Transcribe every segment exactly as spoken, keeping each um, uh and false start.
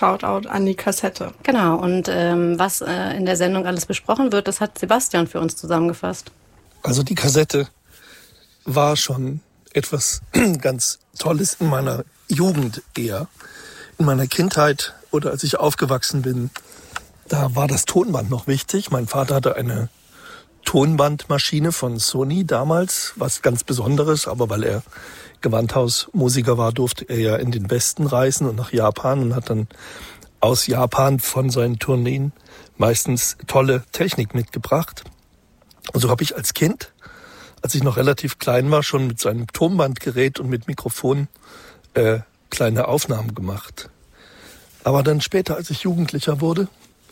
Shoutout an die Kassette. Genau, und ähm, was äh, in der Sendung alles besprochen wird, das hat Sebastian für uns zusammengefasst. Also die Kassette war schon etwas ganz Tolles in meiner Jugend eher. In meiner Kindheit oder als ich aufgewachsen bin, da war das Tonband noch wichtig. Mein Vater hatte eine Tonbandmaschine von Sony damals, was ganz Besonderes, aber weil er Gewandhausmusiker war, durfte er ja in den Westen reisen und nach Japan und hat dann aus Japan von seinen Tourneen meistens tolle Technik mitgebracht. Und so habe ich als Kind, als ich noch relativ klein war, schon mit seinem Tonbandgerät und mit Mikrofon äh, kleine Aufnahmen gemacht. Aber dann später, als ich Jugendlicher wurde,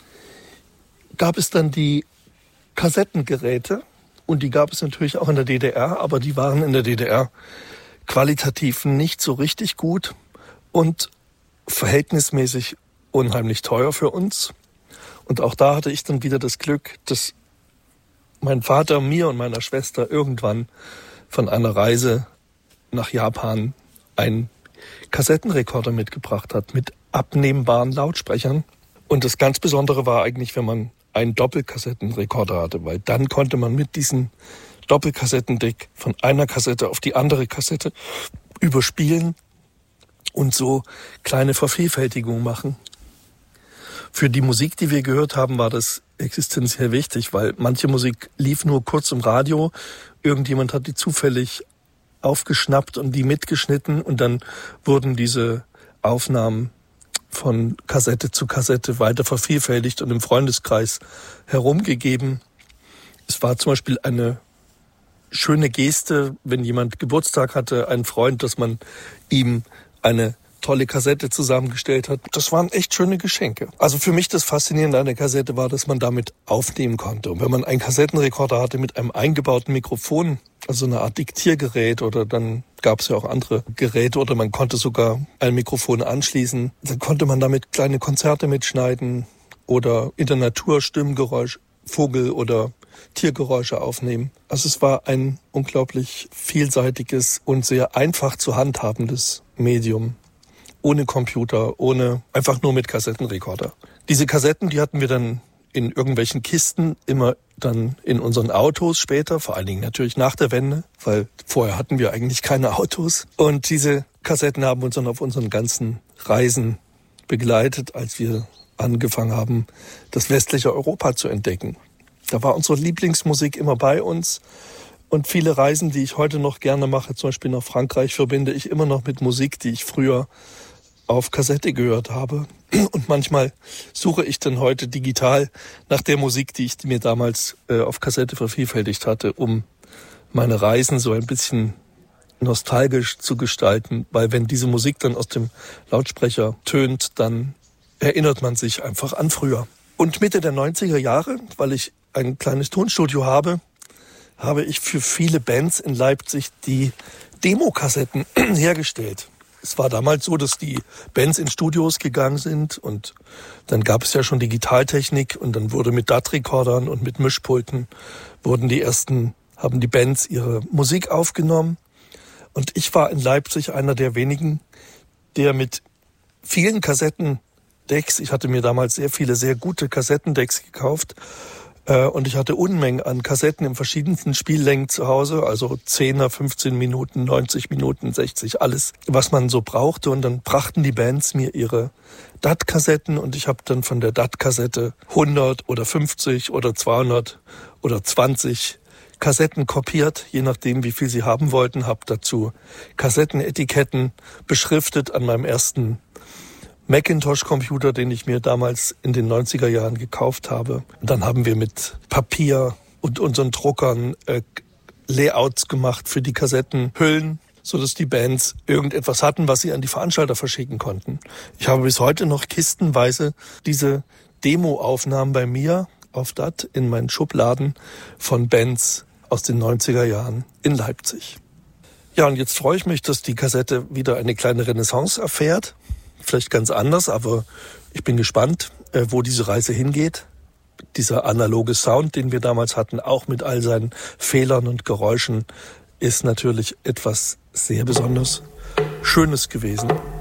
gab es dann die Kassettengeräte und die gab es natürlich auch in der D D R, aber die waren in der D D R qualitativ nicht so richtig gut und verhältnismäßig unheimlich teuer für uns. Und auch da hatte ich dann wieder das Glück, dass mein Vater mir und meiner Schwester irgendwann von einer Reise nach Japan einen Kassettenrekorder mitgebracht hat mit abnehmbaren Lautsprechern. Und das ganz Besondere war eigentlich, wenn man einen Doppelkassettenrekorder hatte, weil dann konnte man mit diesem Doppelkassettendeck von einer Kassette auf die andere Kassette überspielen und so kleine Vervielfältigungen machen. Für die Musik, die wir gehört haben, war das existenziell wichtig, weil manche Musik lief nur kurz im Radio. Irgendjemand hat die zufällig aufgeschnappt und die mitgeschnitten und dann wurden diese Aufnahmen von Kassette zu Kassette weiter vervielfältigt und im Freundeskreis herumgegeben. Es war zum Beispiel eine schöne Geste, wenn jemand Geburtstag hatte, ein Freund, dass man ihm eine tolle Kassette zusammengestellt hat. Das waren echt schöne Geschenke. Also für mich das Faszinierende an der Kassette war, dass man damit aufnehmen konnte. Und wenn man einen Kassettenrekorder hatte mit einem eingebauten Mikrofon, also eine Art Diktiergerät, oder dann gab es ja auch andere Geräte, oder man konnte sogar ein Mikrofon anschließen, dann konnte man damit kleine Konzerte mitschneiden oder in der Natur Stimmgeräusch, Vogel oder Tiergeräusche aufnehmen. Also es war ein unglaublich vielseitiges und sehr einfach zu handhabendes Medium. Ohne Computer, ohne, einfach nur mit Kassettenrekorder. Diese Kassetten, die hatten wir dann in irgendwelchen Kisten, immer dann in unseren Autos später, vor allen Dingen natürlich nach der Wende, weil vorher hatten wir eigentlich keine Autos. Und diese Kassetten haben uns dann auf unseren ganzen Reisen begleitet, als wir angefangen haben, das westliche Europa zu entdecken. Da war unsere Lieblingsmusik immer bei uns. Und viele Reisen, die ich heute noch gerne mache, zum Beispiel nach Frankreich, verbinde ich immer noch mit Musik, die ich früher auf Kassette gehört habe. Und manchmal suche ich dann heute digital nach der Musik, die ich mir damals äh, auf Kassette vervielfältigt hatte, um meine Reisen so ein bisschen nostalgisch zu gestalten. Weil wenn diese Musik dann aus dem Lautsprecher tönt, dann erinnert man sich einfach an früher. Und Mitte der neunziger Jahre, weil ich ein kleines Tonstudio habe, habe ich für viele Bands in Leipzig die Demokassetten hergestellt. Es war damals so, dass die Bands in Studios gegangen sind und dann gab es ja schon Digitaltechnik und dann wurde mit D A T-Rekordern und mit Mischpulten wurden die ersten, haben die Bands ihre Musik aufgenommen. Und ich war in Leipzig einer der wenigen, der mit vielen Kassettendecks, ich hatte mir damals sehr viele, sehr gute Kassettendecks gekauft, und ich hatte Unmengen an Kassetten in verschiedensten Spiellängen zu Hause, also zehner, fünfzehn Minuten, neunzig Minuten, sechzig, alles, was man so brauchte. Und dann brachten die Bands mir ihre D A T-Kassetten und ich habe dann von der D A T-Kassette hundert oder fünfzig oder zweihundert oder zwanzig Kassetten kopiert, je nachdem, wie viel sie haben wollten, habe dazu Kassettenetiketten beschriftet an meinem ersten Macintosh-Computer, den ich mir damals in den neunziger Jahren gekauft habe. Dann haben wir mit Papier und unseren Druckern äh, Layouts gemacht für die Kassettenhüllen, sodass die Bands irgendetwas hatten, was sie an die Veranstalter verschicken konnten. Ich habe bis heute noch kistenweise diese Demo-Aufnahmen bei mir auf D A T in meinen Schubladen von Bands aus den neunziger Jahren in Leipzig. Ja, und jetzt freue ich mich, dass die Kassette wieder eine kleine Renaissance erfährt. Vielleicht ganz anders, aber ich bin gespannt, wo diese Reise hingeht. Dieser analoge Sound, den wir damals hatten, auch mit all seinen Fehlern und Geräuschen, ist natürlich etwas sehr besonders Schönes gewesen.